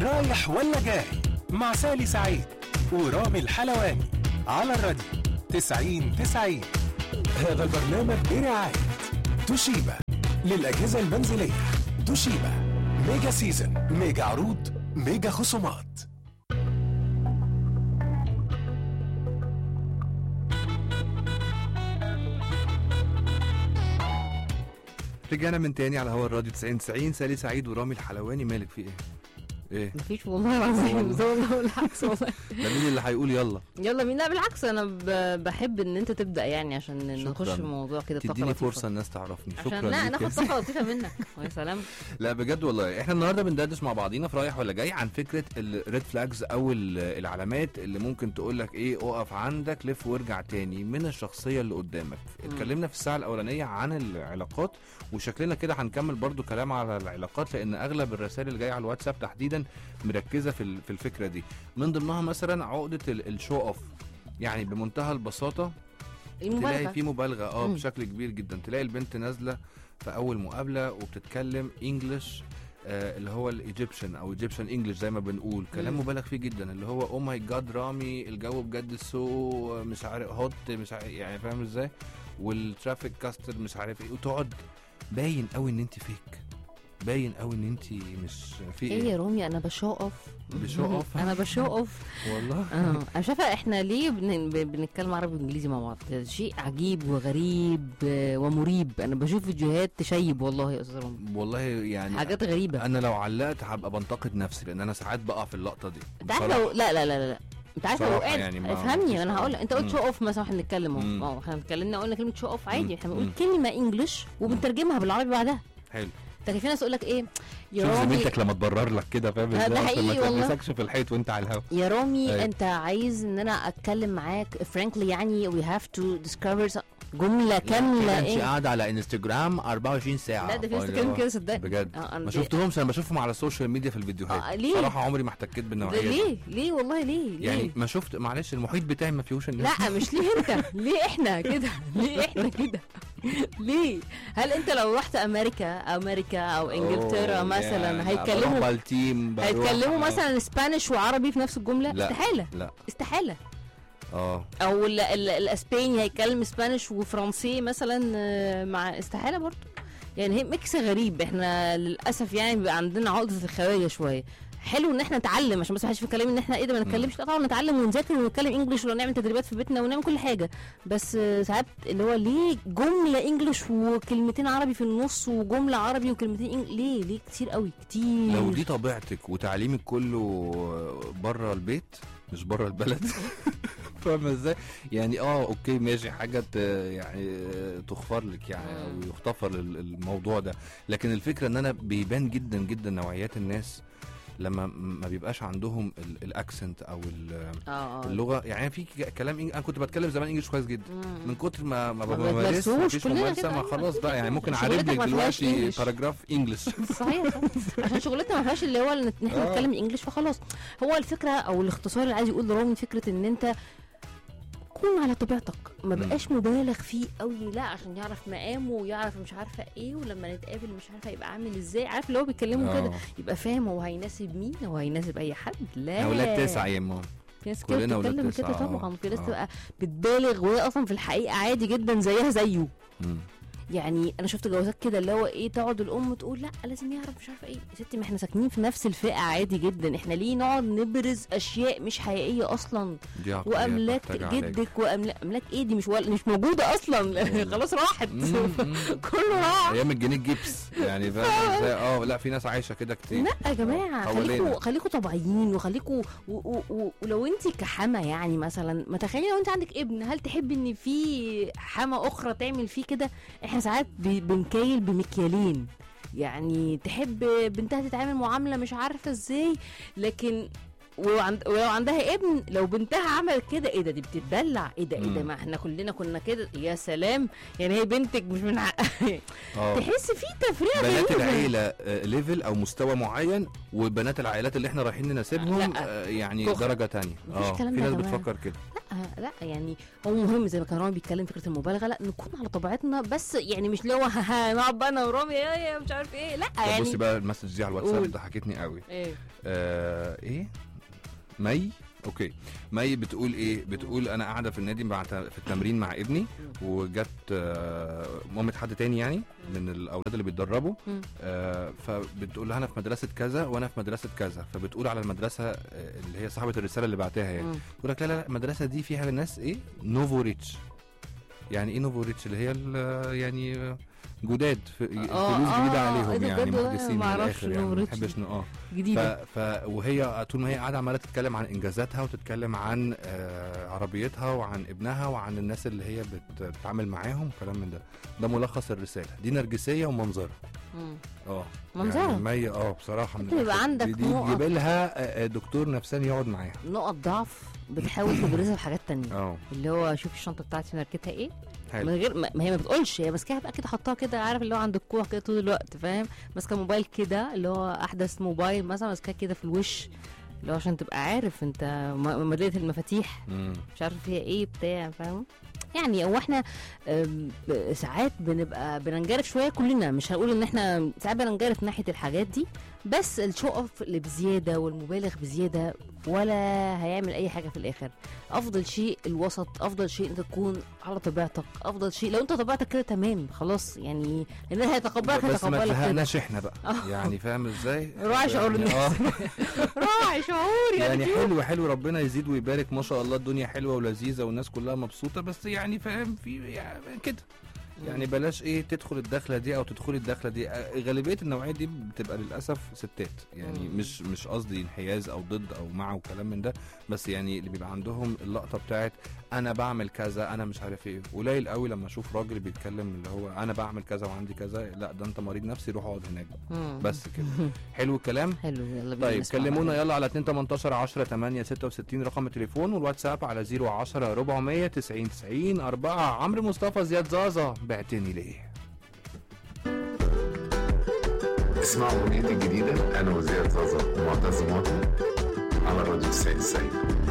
رايح ولا جاي مع سالي سعيد ورامي الحلواني على الراديو 90-90. هذا البرنامج برعاية توشيبا للأجهزة المنزلية. توشيبا ميجا سيزن، ميجا عروض، ميجا خصومات. رجعنا من تاني على هوا الراديو 90-90. سالي سعيد ورامي الحلواني. مالك في ايه؟ مفيش والله العظيم. والله بالعكس والله. ده مين اللي هيقول يلا مين؟ لا بالعكس، انا بحب ان انت تبدا يعني عشان نخش في الموضوع كده. تديني فرصه الناس تعرفني. شكرا. لا ناخد طاقه لطيفه منك. يا سلام. لا بجد والله، احنا النهارده بندردش مع بعضينا في رايح ولا جاي عن فكره الريد فلاجز او العلامات اللي ممكن تقول لك ايه اقف عندك، لف وارجع تاني من الشخصيه اللي قدامك. اتكلمنا في الساعه الاولانيه عن العلاقات، وشكلنا كده هنكمل برضو كلام على العلاقات، لان اغلب الرسائل اللي جايه على الواتساب تحديدا مركزه في الفكره دي. من ضمنها مثلا عقده الشو اوف، يعني بمنتهى البساطه تلاقي في مبالغه بشكل كبير جدا. تلاقي البنت نازله في اول مقابله وبتتكلم انجلش، اللي هو الايجيبشن او ايجيبشن انجلش زي ما بنقول، كلام مبالغ فيه جدا، اللي هو او ماي جاد رامي الجو بجد سو مش عارف هوت مش عارف يعني فاهم ازاي، والترافيك كاستر مش عارف ايه، وتقعد باين قوي ان انت فيك، باين قوي ان انت مش في ايه يا رومي. انا بشوقف انا بشوقف والله. انا شايفه احنا ليه بنتكلم عربي وانجليزي مع بعض؟ ده شيء عجيب وغريب ومريب. انا بشوف فيديوهات تشيب والله يا استاذ رامي، والله يعني حاجات غريبه. انا لو علقت هبقى بنتقد نفسي، لان انا ساعات بقع في اللقطه دي. انت عارف لو لا انت عارف لو وقعت يعني افهمني. انا هقول انت قلت شو اوف مثلا، احنا بنتكلم احنا اتكلمنا قلنا كلمه شو اوف عادي، احنا بنقول كلمه انجلش وبنترجمها بالعربي بعدها. حلو. لكن في ناس يقول لك ايه يا رامي، شوف زميلتك لما تبرر لك كده فاهم ازاي، ده حقيقي والله، ما تلبسكش في الحيط وانت على الهوا. يا رامي انت عايز ان انا اتكلم معاك فرانكلي يعني we have to discover جمله كامله. انت قاعده على انستجرام 24 ساعه. لا ده في انستجرام كده صدقني بجد. ما شفتهمش، انا بشوفهم على السوشيال ميديا في الفيديوهات. صراحه عمري ما احتكيت بالنوعيه ليه والله ليه يعني ما شفت. معلش المحيط بتاعي ما فيهوش الناس. لا مش ليه انت، ليه احنا كده، ليه احنا كده ليه؟ هل انت لو رحت امريكا او انجلترا مثلا يعني هيتكلموا مثلا اسبانيش وعربي في نفس الجمله؟ لا. استحاله. او الاسباني هيتكلم اسبانيش وفرنسي مثلا مع استحاله برضه. يعني هي ميكس غريب. احنا للاسف يعني بيبقى عندنا عقده الخواجه شويه. حلو ان احنا نتعلم عشان بس ما حدش في كلام ان احنا ايه ده ما نتكلمش. لا طبعا نتعلم ونذاكر ونتكلم انجلش ونعمل تدريبات في بيتنا ونعمل كل حاجه، بس ساعات اللي هو ليه جمله انجلش وكلمتين عربي في النص وجمله عربي وكلمتين ليه كتير قوي كتير. لو دي طبيعتك وتعليمك كله بره البيت مش بره البلد فاهم ازاي يعني؟ اوكي ماشي، حاجه يعني تغفر لك يعني او يغتفر الموضوع ده. لكن الفكره ان انا بيبان جدا جدا نوعيات الناس لما ما بيبقاش عندهم الاكسنت او اللغه. يعني في كلام انا كنت بتكلم زمان انجلش كويس جدا، من كتر ما بمارس مفيش ممارسه، ما خلاص بقى يعني ممكن اعرب لك دلوقتي باراجراف انجلش. صحيح عشان شغلتنا ما فيهاش اللي هو ان احنا نتكلم انجلش فخلاص. هو الفكره او الاختصار اللي عايز يقول رامي فكره ان انت كون على طبيعتك، ما بقاش مبالغ فيه قوي، لا عشان يعرف مقامه ويعرف مش عارفه ايه، ولما نتقابل مش عارفه يبقى عامل ازاي. عارف اللي هو بيتكلموا كده يبقى فاهم هو هيناسب مين هو هيناسب اي حد. لا اولاد 9 يا ماما، في ناس كده بتتكلم كده طبعا. في ناس تبقى بتبالغ وهي اصلا في الحقيقه عادي جدا زيها زيه. يعني انا شفت جوازات كده اللي هو ايه، تقعد الام تقول لا لازم يعرف مش عارفه ايه. يا ستي ما احنا ساكنين في نفس الفئه عادي جدا، احنا ليه نقعد نبرز اشياء مش حقيقيه اصلا؟ واملاك جدك واملاك ايه دي مش موجوده اصلا خلاص راحت كله راح. ايام الجنيه الجبس يعني فاهم ازاي؟ لا في ناس عايشه كده كتير. لا يا جماعه خليكوا طبيعيين وخليكوا ولو انت كحما يعني مثلا، ما تخيلي لو انت عندك ابن، هل تحبي ان في حما اخرى تعمل فيه كده؟ احنا ساعات بنكيل بمكيالين. يعني تحب بنتها تتعامل معامله مش عارفه ازاي، لكن ولو عندها ابن، لو بنتها عملت كده ايه ده، دي بتتدلع، ايه ده ما احنا كلنا كنا كده، يا سلام. يعني هي بنتك مش من حقها. تحس في تفريق. بنات العيله ليفل او مستوى معين، وبنات العائلات اللي احنا رايحين نناسبهم يعني درجه تانية. في ناس بتفكر كده. لا يعني هو مهم زي ما كان رامي بيتكلم فكره المبالغه، لا نكون على طبيعتنا، بس يعني مش اللي هو نقعد بقى انا ورامي مش عارف ايه، لا يعني. بصي بقى المسج دي على الواتساب ضحكتني قوي. ايه مي اوكي مي بتقول ايه؟ بتقول انا قاعده في النادي في التمرين مع ابني، وجت مامة حد تاني يعني من الاولاد اللي بيتدربوا، فبتقول لها انا في مدرسه كذا وانا في مدرسه كذا، فبتقول على المدرسه اللي هي صاحبه الرساله اللي بعتها يعني، تقول لك لا المدرسه دي فيها الناس ايه نوفوريتش. يعني ايه نوفوريتش؟ اللي هي يعني جداد فلوس جديده عليهم يعني مهندسين من الاخر يعني ما بحبش جديده. وهي طول ما هي قاعده عماله تتكلم عن انجازاتها وتتكلم عن عربيتها وعن ابنها وعن الناس اللي هي بتتعامل معاهم كلام من ده ملخص الرساله دي. نرجسيه ومنظره. منظره يعني مي بصراحه يبقى عندك دي يجيب لها دكتور نفساني يقعد معاها. نقط ضعف بتحاول تبرزها بحاجات تانية. اللي هو شوف الشنطه بتاعتي ماركتها ايه، من غير ما هي ما بتقولش، هي ماسكاها بقى كده حطها كده، عارف اللي هو عند الكوع كده طول الوقت، فاهم؟ ماسكه موبايل كده اللي هو احدث موبايل مثلا، ماسكاه كده في الوش اللي هو عشان تبقى عارف انت مدينه المفاتيح مش عارف فيها ايه بتاع، فاهم؟ يعني هو احنا ساعات بنبقى بننجرف شويه كلنا، مش هنقول ان احنا ساعات بننجرف ناحيه الحاجات دي، بس الشو اوف اللي بزياده والمبالغ بزياده ولا هيعمل اي حاجه في الاخر. افضل شيء الوسط، افضل شيء انت تكون على طبيعتك، افضل شيء لو انت طبيعتك كده تمام خلاص، يعني الناس هيتقبلك بس ما تزهقناش احنا بقى يعني فاهم ازاي؟ راعي شعور الناس. راعي شعور يعني حلو ربنا يزيد ويبارك ما شاء الله، الدنيا حلوه ولذيذه والناس كلها مبسوطه، بس يعني فاهم في يعني كده يعني بلاش تدخل الدخله دي او تدخل الدخله دي. غالبيه النوعيه دي بتبقى للاسف ستات يعني مش قصدي انحياز او ضد او مع وكلام من ده، بس يعني اللي بيبقى عندهم اللقطه بتاعت انا بعمل كذا انا مش عارف ايه. قليل قوي لما اشوف راجل بيتكلم اللي هو انا بعمل كذا وعندي كذا، لا ده انت مريض نفسي روح اقعد هناك بس كده. حلو الكلام. حلو. يلا طيب كلمونا يلا على 2 18 10 8 66 رقم التليفون، والواتساب على 010 400 90 90 4. عمرو مصطفى زياد زازا بعتني ليه. اسمعوا اغنيتي الجديده انا وزياد زازا ومعتز موطن على الراديو 90 90.